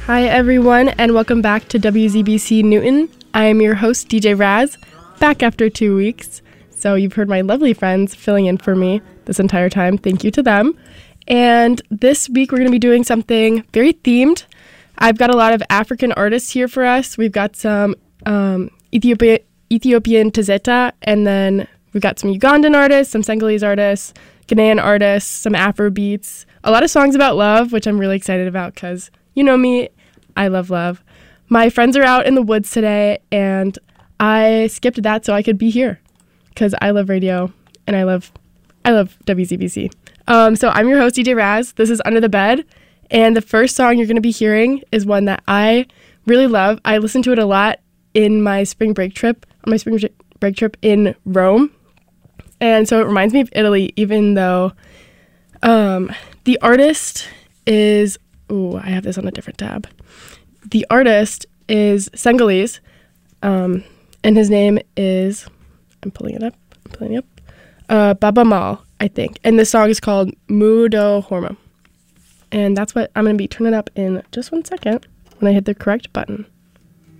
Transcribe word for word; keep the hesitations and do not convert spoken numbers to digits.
Hi everyone, and welcome back to W Z B C Newton. I am your host, D J Raz, back after two weeks. So you've heard my lovely friends filling in for me this entire time. Thank you to them. And this week we're going to be doing something very themed. I've got a lot of African artists here for us. We've got some um, Ethiopia, Ethiopian Tazeta, and then we've got some Ugandan artists, some Senegalese artists, Ghanaian artists, some Afro beats, a lot of songs about love, which I'm really excited about because you know me, I love love. My friends are out in the woods today, and I skipped that so I could be here because I love radio and I love I love W Z B C. Um, so I'm your host, D J Raz. This is Under the Bed, and the first song you're going to be hearing is one that I really love. I listened to it a lot in my spring break trip, on my spring break trip in Rome, and so it reminds me of Italy, even though um, the artist is... Ooh, I have this on a different tab. The artist is Senegalese, um, and his name is, I'm pulling it up, I'm pulling it up, uh, Baba Mal, I think. And this song is called Mudo Hormo. And that's what I'm going to be turning up in just one second when I hit the correct button.